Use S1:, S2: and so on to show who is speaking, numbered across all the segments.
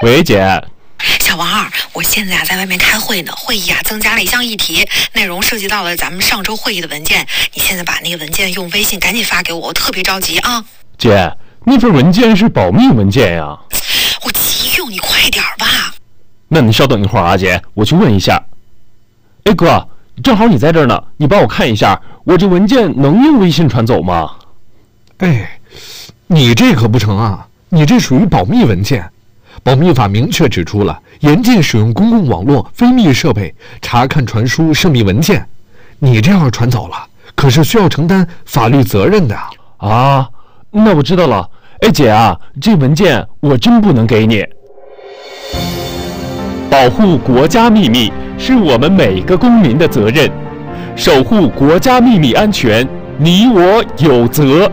S1: 喂，姐。
S2: 小王二，我现在在外面开会呢，会议增加了一项议题，内容涉及到了咱们上周会议的文件。你现在把那个文件用微信赶紧发给我，我特别着急啊！
S1: 姐，那份文件是保密文件呀。
S2: 我急用，你快点吧。
S1: 那你稍等一会儿啊，姐，我去问一下。哎哥，正好你在这儿呢，你帮我看一下，我这文件能用微信传走吗？
S3: 哎，你这可不成啊，你这属于保密文件。保密法明确指出了，严禁使用公共网络、非密设备查看、传输涉密文件。你这样传走了，可是需要承担法律责任的
S1: 啊。那我知道了。哎，姐啊，这文件我真不能给你。保护国家秘密是我们每个公民的责任，守护国家秘密安全，你我有责。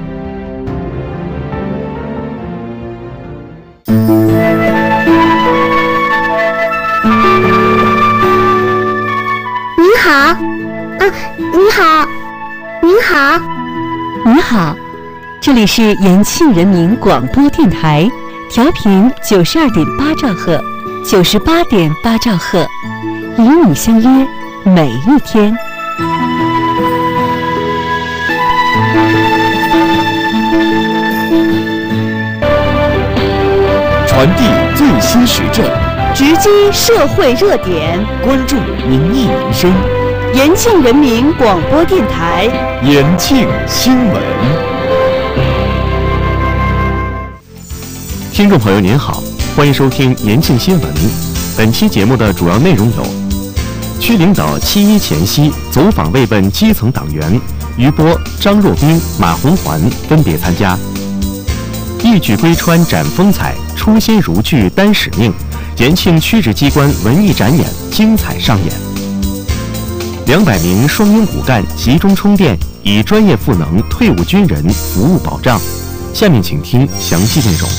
S4: 您好，您好，您好，
S5: 您好，这里是延庆人民广播电台，调频92.8兆赫，98.8兆赫，与你相约每一天。
S6: 传递最新时政，
S5: 直击社会热点，
S6: 关注民意民生。
S5: 延庆人民广播电台，
S6: 延庆新闻。听众朋友您好，欢迎收听延庆新闻。本期节目的主要内容有：区领导7.1前夕走访慰问基层党员，余波、张若宾、马红环分别参加。一举归川展风采，初心如炬担使命。延庆区直机关文艺展演精彩上演。200名双拥骨干集中充电，以专业赋能退伍军人服务保障。下面请听详细内容。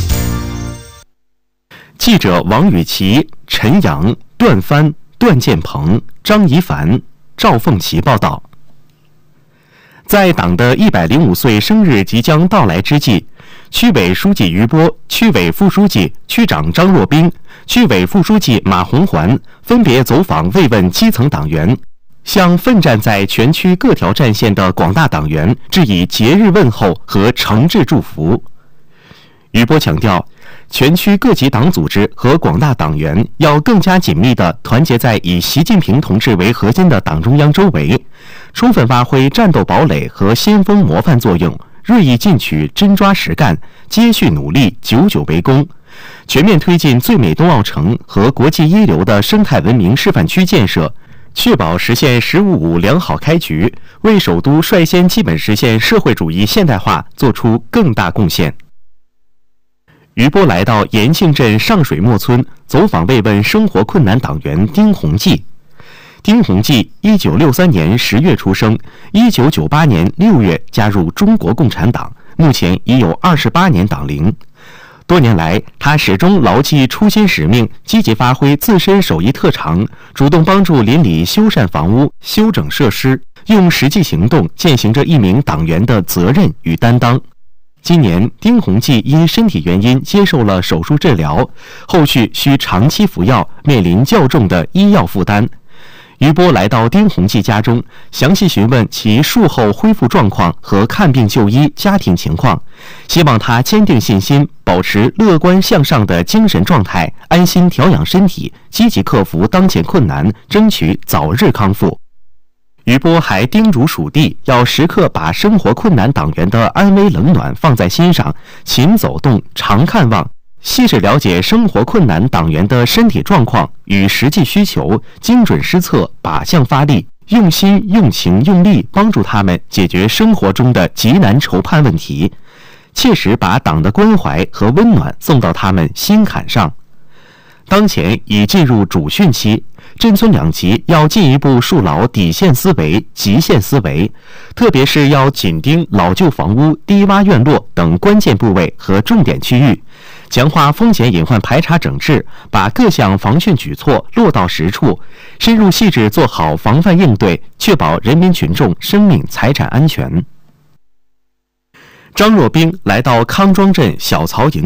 S6: 记者王雨琦、陈阳、段帆、段建鹏、张怡凡、赵凤琪报道。在党的105岁生日即将到来之际，区委书记余波、区委副书记、区长张若宾、区委副书记马红环分别走访慰问基层党员，向奋战在全区各条战线的广大党员致以节日问候和诚挚祝福。余波强调，全区各级党组织和广大党员要更加紧密地团结在以习近平同志为核心的党中央周围，充分发挥战斗堡垒和先锋模范作用，锐意进取，真抓实干，接续努力，久久为功，全面推进最美冬奥城和国际一流的生态文明示范区建设，确保实现“15+5”良好开局，为首都率先基本实现社会主义现代化做出更大贡献。余波来到延庆镇上水磨村，走访慰问生活困难党员丁洪记。丁洪记1963年10月出生，1998年6月加入中国共产党，目前已有28年党龄。多年来，他始终牢记初心使命，积极发挥自身手艺特长，主动帮助邻里修缮房屋、修整设施，用实际行动践行着一名党员的责任与担当。今年，丁洪记因身体原因接受了手术治疗，后续需长期服药，面临较重的医药负担。余波来到丁洪记家中，详细询问其术后恢复状况和看病就医、家庭情况，希望他坚定信心，保持乐观向上的精神状态，安心调养身体，积极克服当前困难，争取早日康复。余波还叮嘱属地要时刻把生活困难党员的安危冷暖放在心上，勤走动，常看望，细致了解生活困难党员的身体状况与实际需求，精准施策，靶向发力，用心、用情、用力帮助他们解决生活中的急难愁盼问题，切实把党的关怀和温暖送到他们心坎上。当前已进入主训期，镇村两级要进一步树牢底线思维、极限思维，特别是要紧盯老旧房屋、低洼院落等关键部位和重点区域，强化风险隐患排查整治，把各项防汛举措落到实处，深入细致做好防范应对，确保人民群众生命财产安全。张若宾来到康庄镇小曹营村，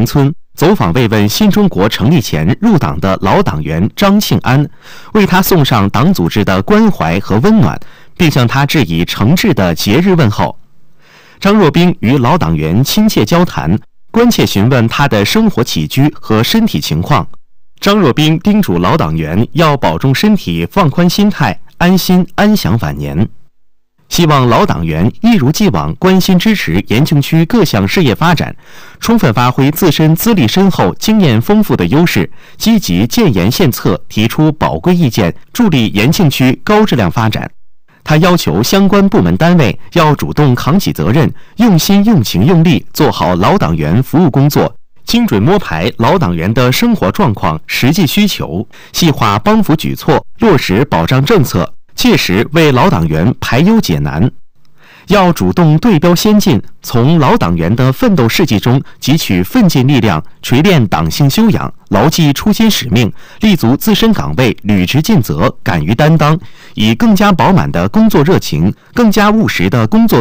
S6: 走访慰问新中国成立前入党的老党员张庆安，为他送上党组织的关怀和温暖，并向他致以诚挚的节日问候。张若宾与老党员亲切交谈，关切询问他的生活起居和身体情况。张若宾叮嘱老党员要保重身体，放宽心态，安心安享晚年。希望老党员一如既往关心支持延庆区各项事业发展，充分发挥自身资历深厚、经验丰富的优势，积极建言献策，提出宝贵意见，助力延庆区高质量发展。他要求相关部门单位要主动扛起责任，用心、用情、用力做好老党员服务工作，精准摸排老党员的生活状况、实际需求，细化帮扶举措，落实保障政策，切实为老党员排忧解难。要主动对标先进，从老党员的奋斗事迹中汲取奋进力量，锤炼党性修养，牢记初心使命，立足自身岗位，履职尽责，敢于担当，以更加饱满的工作热情、更加务实的工作